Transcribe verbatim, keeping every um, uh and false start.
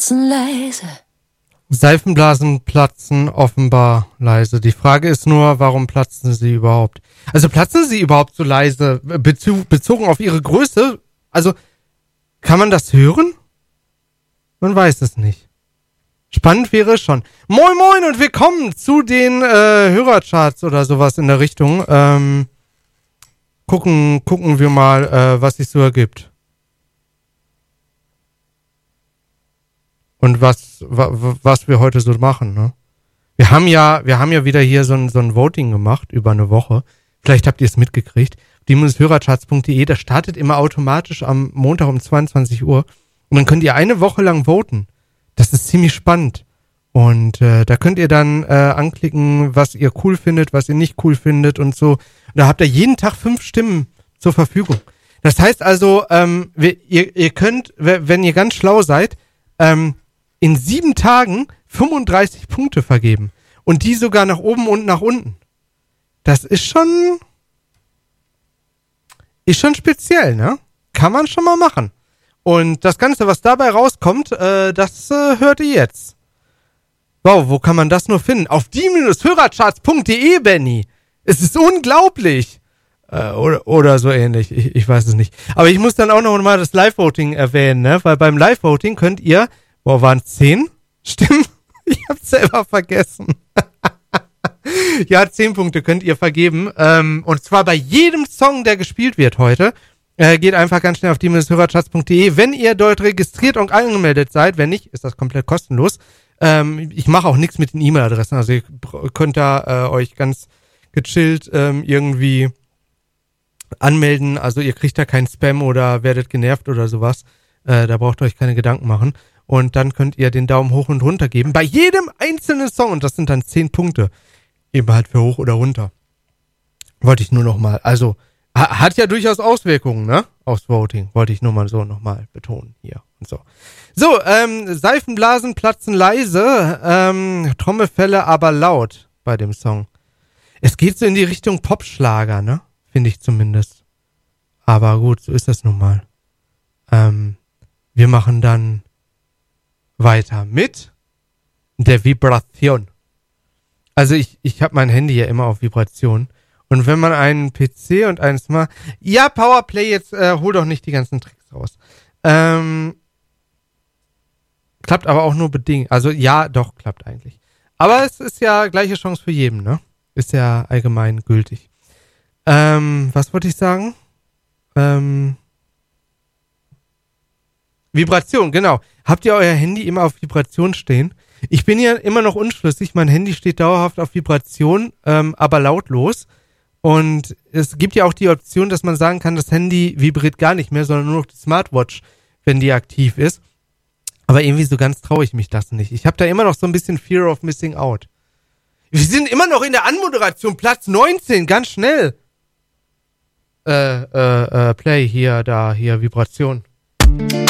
platzen leise. Seifenblasen platzen offenbar leise. Die Frage ist nur, warum platzen sie überhaupt? Also platzen sie überhaupt so leise, bezu- bezogen auf ihre Größe? Also, kann man das hören? Man weiß es nicht. Spannend wäre es schon. Moin Moin und willkommen zu den äh, Hörercharts oder sowas in der Richtung. Ähm, gucken, gucken wir mal, äh, was sich so ergibt. Und was, wa, was wir heute so machen, ne? Wir haben ja, wir haben ja wieder hier so ein, so ein Voting gemacht über eine Woche. Vielleicht habt ihr es mitgekriegt. die-hörercharts punkt de, das startet immer automatisch am Montag um zweiundzwanzig Uhr. Und dann könnt ihr eine Woche lang voten. Das ist ziemlich spannend. Und äh, da könnt ihr dann äh, anklicken, was ihr cool findet, was ihr nicht cool findet und so. Und da habt ihr jeden Tag fünf Stimmen zur Verfügung. Das heißt also, ähm, wir, ihr, ihr könnt, wenn ihr ganz schlau seid, ähm, in sieben Tagen fünfunddreißig Punkte vergeben. Und die sogar nach oben und nach unten. Das ist schon, ist schon speziell, ne? Kann man schon mal machen. Und das Ganze, was dabei rauskommt, äh, das äh, hört ihr jetzt. Wow, wo kann man das nur finden? Auf die-hörercharts punkt de, Benny. Es ist unglaublich. Äh, oder, oder so ähnlich. Ich, ich weiß es nicht. Aber ich muss dann auch noch mal das Live-Voting erwähnen, ne? Weil beim Live-Voting könnt ihr, boah, waren es zehn Stimmen? Ich hab's selber vergessen. Ja, zehn Punkte könnt ihr vergeben. Ähm, und zwar bei jedem Song, der gespielt wird heute. Äh, geht einfach ganz schnell auf die-hörercharts punkt de. Wenn ihr dort registriert und angemeldet seid, wenn nicht, ist das komplett kostenlos. Ähm, ich mache auch nichts mit den E-Mail-Adressen. Also ihr könnt da äh, euch ganz gechillt ähm, irgendwie anmelden. Also ihr kriegt da keinen Spam oder werdet genervt oder sowas. Äh, da braucht ihr euch keine Gedanken machen. Und dann könnt ihr den Daumen hoch und runter geben. Bei jedem einzelnen Song. Und das sind dann zehn Punkte. Eben halt für hoch oder runter. Wollte ich nur noch mal. Also ha- hat ja durchaus Auswirkungen, ne? Aufs Voting. Wollte ich nur mal so noch mal betonen hier und so. So, ähm, Seifenblasen platzen leise. Ähm, Trommelfälle aber laut bei dem Song. Es geht so in die Richtung Popschlager, ne? Finde ich zumindest. Aber gut, so ist das nun mal. Ähm, wir machen dann weiter mit der Vibration. Also ich, ich habe mein Handy ja immer auf Vibration. Und wenn man einen P C und einen Smart... Ja, Powerplay, jetzt äh, hol doch nicht die ganzen Tricks raus. Ähm, klappt aber auch nur bedingt. Also ja, doch, klappt eigentlich. Aber es ist ja gleiche Chance für jeden, ne? Ist ja allgemein gültig. Ähm, was wollte ich sagen? Ähm... Vibration, genau. Habt ihr euer Handy immer auf Vibration stehen? Ich bin ja immer noch unschlüssig. Mein Handy steht dauerhaft auf Vibration, ähm, aber lautlos. Und es gibt ja auch die Option, dass man sagen kann, das Handy vibriert gar nicht mehr, sondern nur noch die Smartwatch, wenn die aktiv ist. Aber irgendwie so ganz traue ich mich das nicht. Ich habe da immer noch so ein bisschen Fear of Missing Out. Wir sind immer noch in der Anmoderation, Platz neunzehn, ganz schnell. Äh, äh, äh, Play, hier, da, hier, Vibration.